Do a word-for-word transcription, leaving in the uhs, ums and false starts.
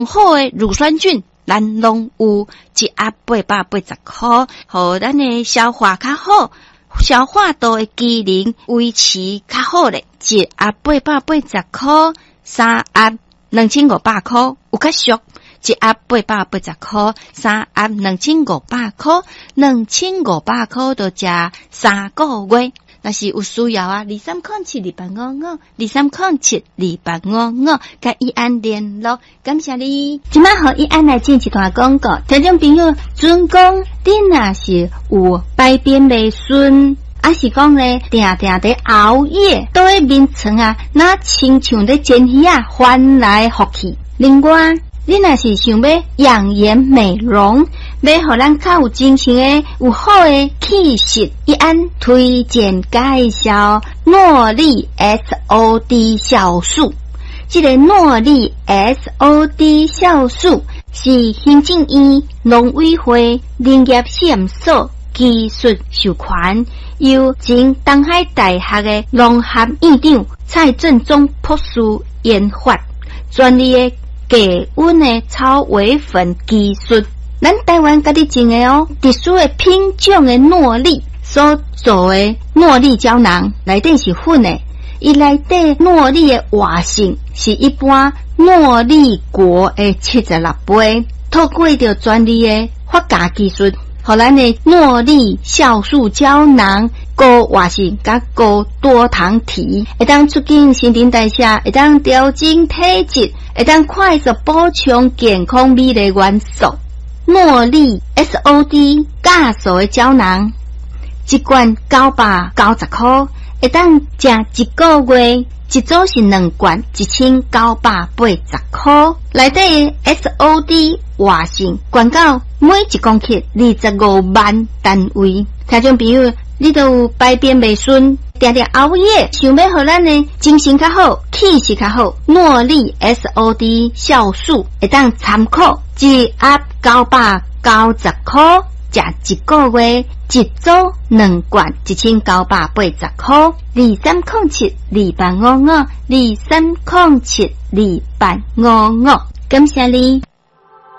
好的乳酸菌，咱拢有一盒八百八十块，互咱的消化较好，消化道的机能维持较好咧。一盒八百八十块，三盒两千五百块，有较俗。一盒八百八十块，三盒两千五百块，两千五百块就食三个月。若是有需要啊，二三空七二八五五，二三空七二八五五，甲伊安联络，感谢你。今摆互伊安来进一段广告，听众朋友，准讲你若是有排便未顺，还是讲咧定定伫熬夜，倒喺眠床啊，那亲像咧煎鱼啊，翻来覆去。另外，你若是想要养颜美容，要互咱较有精神诶，有好诶气色，伊安推荐介绍诺丽 S O D 酵素。这个诺丽 S O D 酵素是行政院农委会林业试验所技术授权，由前东海大学诶农学院长蔡正宗博士研发，专利诶低温的草微粉技术，咱台湾家己种的哦，特殊的品种的诺丽所做的诺丽胶囊，内底是粉的，伊内底诺丽的活性是一般诺丽果的七十六倍，透过着专利的发芽技术，互咱的诺丽酵素胶囊高活性甲高多糖体，会当促进新陈代谢，会当调整体质，会当快速补充健康美丽元素。诺丽 S O D 加素的胶囊，一罐九百九十块，会当食一个月，一组是两罐，一千九百八十块。内底的 S O D 活性悬到每一公克二十五万单位。听众朋友，你都有排便未顺，定定熬夜，想要互咱的精神较好，气势较好，诺丽 S O D 酵素会当参考，一盒九百九十块，食一个月，一组两罐，一千九百八十块。二三零七二八五五，二三零七二八五五，感谢你。